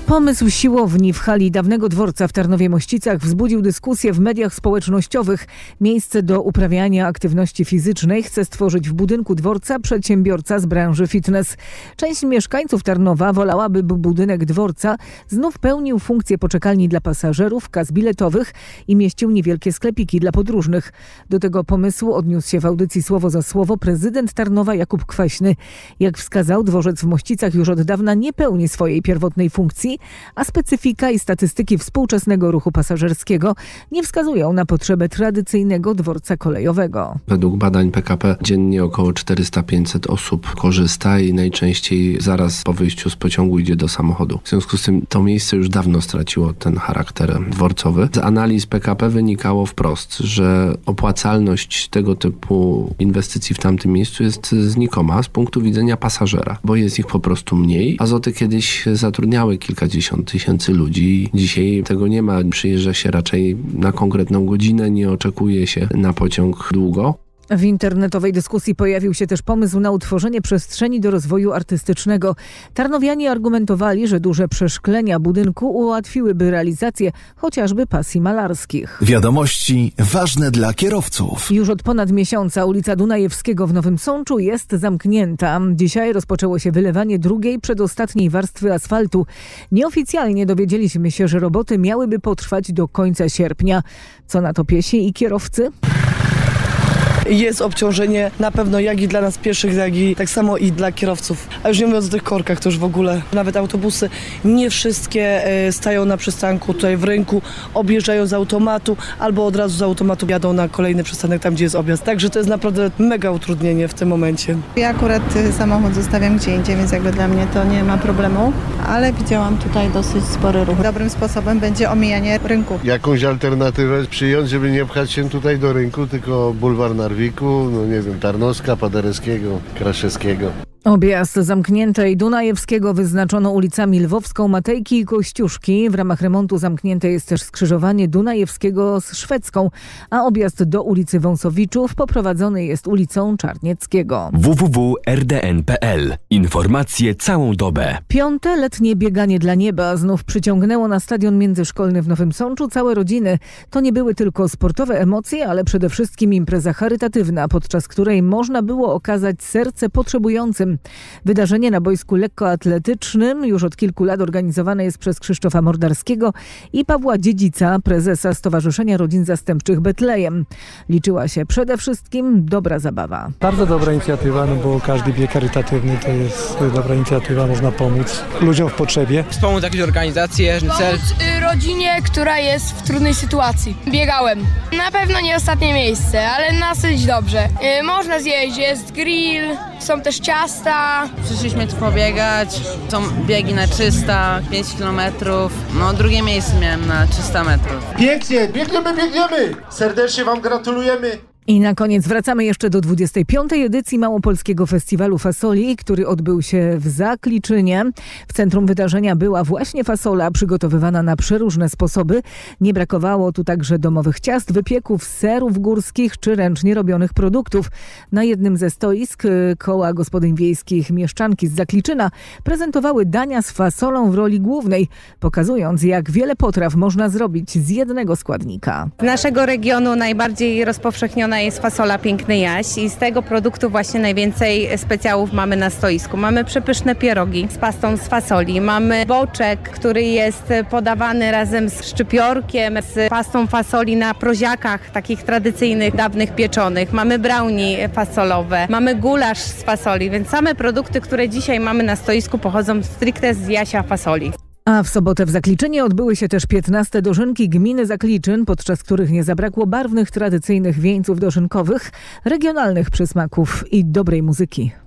Pomysł siłowni w hali dawnego dworca w Tarnowie-Mościcach wzbudził dyskusję w mediach społecznościowych. Miejsce do uprawiania aktywności fizycznej chce stworzyć w budynku dworca przedsiębiorca z branży fitness. Część mieszkańców Tarnowa wolałaby, by budynek dworca znów pełnił funkcję poczekalni dla pasażerów, kas biletowych i mieścił niewielkie sklepiki dla podróżnych. Do tego pomysłu odniósł się w audycji Słowo za Słowo prezydent Tarnowa Jakub Kwaśny. Jak wskazał, dworzec w Mościcach już od dawna nie pełni swojej pierwotnej funkcji, a specyfika i statystyki współczesnego ruchu pasażerskiego nie wskazują na potrzebę tradycyjnego dworca kolejowego. Według badań PKP dziennie około 400-500 osób korzysta i najczęściej zaraz po wyjściu z pociągu idzie do samochodu. W związku z tym to miejsce już dawno straciło ten charakter dworcowy. Z analiz PKP wynikało wprost, że opłacalność tego typu inwestycji w tamtym miejscu jest znikoma z punktu widzenia pasażera, bo jest ich po prostu mniej. Azoty kiedyś zatrudniały kilkadziesiąt tysięcy ludzi. Dzisiaj tego nie ma. Przyjeżdża się raczej na konkretną godzinę, nie oczekuje się na pociąg długo. W internetowej dyskusji pojawił się też pomysł na utworzenie przestrzeni do rozwoju artystycznego. Tarnowianie argumentowali, że duże przeszklenia budynku ułatwiłyby realizację chociażby pasji malarskich. Wiadomości ważne dla kierowców. Już od ponad miesiąca ulica Dunajewskiego w Nowym Sączu jest zamknięta. Dzisiaj rozpoczęło się wylewanie drugiej, przedostatniej warstwy asfaltu. Nieoficjalnie dowiedzieliśmy się, że roboty miałyby potrwać do końca sierpnia. Co na to piesi i kierowcy? Jest obciążenie na pewno jak i dla nas pieszych, jak i tak samo i dla kierowców. A już nie mówiąc o tych korkach, to już w ogóle nawet autobusy nie wszystkie stają na przystanku tutaj w rynku, objeżdżają z automatu albo od razu z automatu jadą na kolejny przystanek tam, gdzie jest objazd. Także to jest naprawdę mega utrudnienie w tym momencie. Ja akurat samochód zostawiam gdzie indziej, więc jakby dla mnie to nie ma problemu, ale widziałam tutaj dosyć spory ruch. Dobrym sposobem będzie omijanie rynku. Jakąś alternatywę przyjąć, żeby nie pchać się tutaj do rynku, tylko bulwar Narwiku, no nie wiem, Tarnowska, Paderewskiego, Kraszewskiego. Objazd zamkniętej Dunajewskiego wyznaczono ulicami Lwowską, Matejki i Kościuszki. W ramach remontu zamknięte jest też skrzyżowanie Dunajewskiego z Szwedzką, a objazd do ulicy Wąsowiczów poprowadzony jest ulicą Czarnieckiego. www.rdn.pl. Informacje całą dobę. 5. letnie bieganie dla nieba znów przyciągnęło na stadion międzyszkolny w Nowym Sączu całe rodziny. To nie były tylko sportowe emocje, ale przede wszystkim impreza charytatywna, podczas której można było okazać serce potrzebującym. Wydarzenie na boisku lekkoatletycznym już od kilku lat organizowane jest przez Krzysztofa Mordarskiego i Pawła Dziedzica, prezesa Stowarzyszenia Rodzin Zastępczych Betlejem. Liczyła się przede wszystkim dobra zabawa. Bardzo dobra inicjatywa, no bo każdy bieg charytatywny to jest dobra inicjatywa, można pomóc ludziom w potrzebie. Wspomóc jakieś organizacje, cel. Rodzinie, która jest w trudnej sytuacji. Biegałem. Na pewno nie ostatnie miejsce, ale dosyć dobrze. Można zjeść, jest grill, są też ciasta. Przyszliśmy tu pobiegać, są biegi na 300, 5 km, no drugie miejsce miałem na 300 metrów. Pięknie, biegniemy! Serdecznie Wam gratulujemy! I na koniec wracamy jeszcze do 25. edycji Małopolskiego Festiwalu Fasoli, który odbył się w Zakliczynie. W centrum wydarzenia była właśnie fasola przygotowywana na przeróżne sposoby. Nie brakowało tu także domowych ciast, wypieków, serów górskich czy ręcznie robionych produktów. Na jednym ze stoisk koła gospodyń wiejskich Mieszczanki z Zakliczyna prezentowały dania z fasolą w roli głównej, pokazując, jak wiele potraw można zrobić z jednego składnika. Z naszego regionu najbardziej rozpowszechniona jest fasola Piękny Jaś i z tego produktu właśnie najwięcej specjałów mamy na stoisku. Mamy przepyszne pierogi z pastą z fasoli, mamy boczek, który jest podawany razem z szczypiorkiem, z pastą fasoli na proziakach takich tradycyjnych, dawnych pieczonych. Mamy brownie fasolowe, mamy gulasz z fasoli, więc same produkty, które dzisiaj mamy na stoisku pochodzą stricte z Jasia fasoli. A w sobotę w Zakliczynie odbyły się też 15. dożynki gminy Zakliczyn, podczas których nie zabrakło barwnych, tradycyjnych wieńców dożynkowych, regionalnych przysmaków i dobrej muzyki.